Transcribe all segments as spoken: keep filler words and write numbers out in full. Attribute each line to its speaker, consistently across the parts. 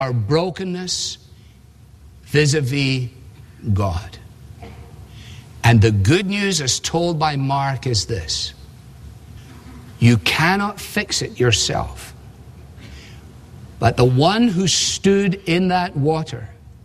Speaker 1: our brokenness vis-a-vis God. And the good news as told by Mark is this: you cannot fix it yourself. But the one who stood in that water,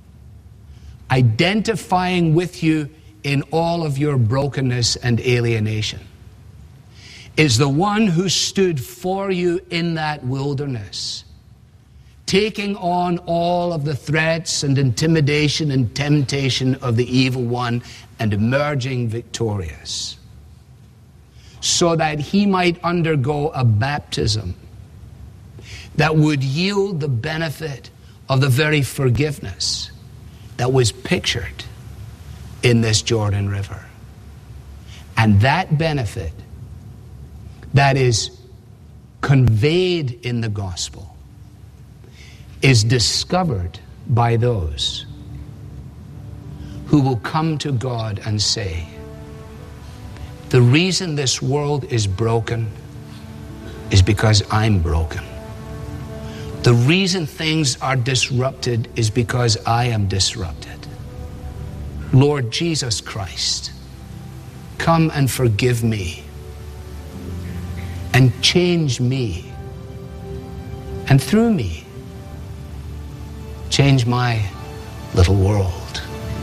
Speaker 1: identifying with you in all of your brokenness and alienation, is the one who stood for you in that wilderness, taking on all of the threats and intimidation and temptation of the evil one and emerging victorious, so that he might undergo a baptism that would yield the benefit of the very forgiveness that was pictured in this Jordan River. And that benefit that is conveyed in the gospel is discovered by those who will come to God and say, the reason this world is broken is because I'm broken. The reason things are disrupted is because I am disrupted. Lord Jesus Christ, come and forgive me and change me, and through me, change my little world.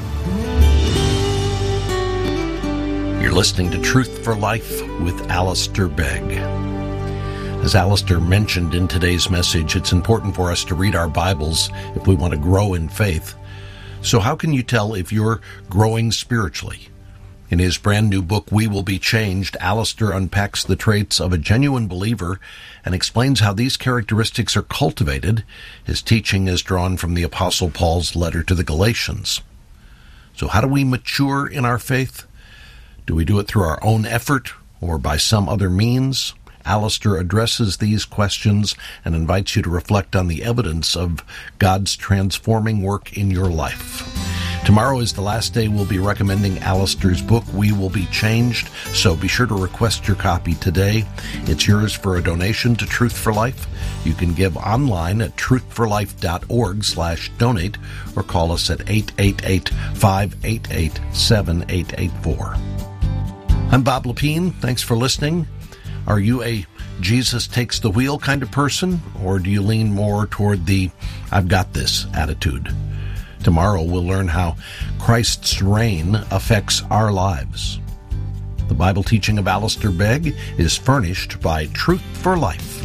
Speaker 2: You're listening to Truth for Life with Alistair Begg. As Alistair mentioned in today's message, it's important for us to read our Bibles if we want to grow in faith. So how can you tell if you're growing spiritually? In his brand new book, We Will Be Changed, Alistair unpacks the traits of a genuine believer and explains how these characteristics are cultivated. His teaching is drawn from the Apostle Paul's letter to the Galatians. So how do we mature in our faith? Do we do it through our own effort or by some other means? Alistair addresses these questions and invites you to reflect on the evidence of God's transforming work in your life. Tomorrow is the last day we'll be recommending Alistair's book, We Will Be Changed, so be sure to request your copy today. It's yours for a donation to Truth for Life. You can give online at truthforlife.org slash donate or call us at eight eight eight, five eight eight, seven eight eight four. I'm Bob Lepine. Thanks for listening. Are you a Jesus takes the wheel kind of person, or do you lean more toward the I've got this attitude? Tomorrow we'll learn how Christ's reign affects our lives. The Bible teaching of Alistair Begg is furnished by Truth for Life,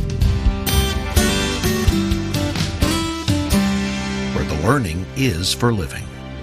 Speaker 2: where the learning is for living.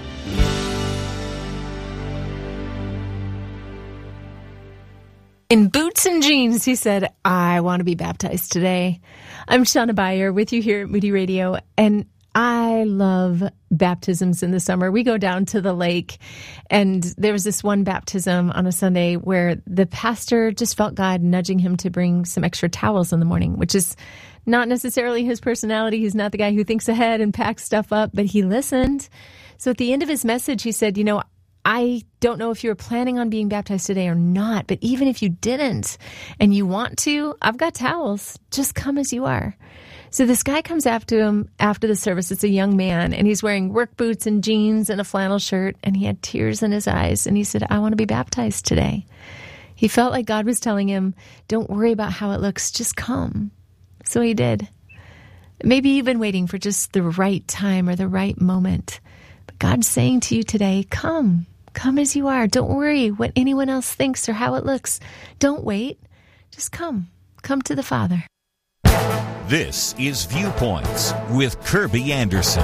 Speaker 3: In boots and jeans, he said, I want to be baptized today. I'm Shauna Beyer with you here at Moody Radio, and I love baptisms in the summer. We go down to the lake, and there was this one baptism on a Sunday where the pastor just felt God nudging him to bring some extra towels in the morning, which is not necessarily his personality. He's not the guy who thinks ahead and packs stuff up, but he listened. So at the end of his message, he said, you know, I don't know if you were planning on being baptized today or not, but even if you didn't and you want to, I've got towels. Just come as you are. So this guy comes after him after the service. It's a young man, and he's wearing work boots and jeans and a flannel shirt, and he had tears in his eyes, and he said, I want to be baptized today. He felt like God was telling him, don't worry about how it looks, just come. So he did. Maybe you've been waiting for just the right time or the right moment. But God's saying to you today, come. Come as you are. Don't worry what anyone else thinks or how it looks. Don't wait. Just come. Come to the Father.
Speaker 4: This is Viewpoints with Kirby Anderson.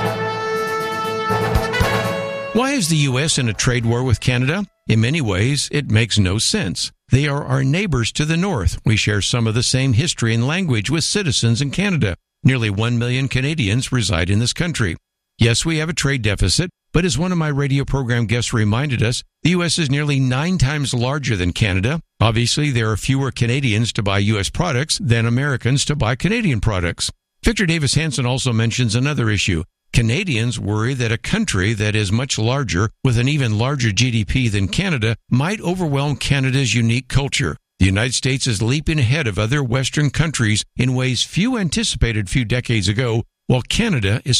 Speaker 5: Why is the U S in a trade war with Canada? In many ways, it makes no sense. They are our neighbors to the north. We share some of the same history and language with citizens in Canada. Nearly one million Canadians reside in this country. Yes, we have a trade deficit, but as one of my radio program guests reminded us, the U S is nearly nine times larger than Canada. Obviously, there are fewer Canadians to buy U S products than Americans to buy Canadian products. Victor Davis Hanson also mentions another issue. Canadians worry that a country that is much larger, with an even larger G D P than Canada, might overwhelm Canada's unique culture. The United States is leaping ahead of other Western countries in ways few anticipated a few decades ago, while Canada is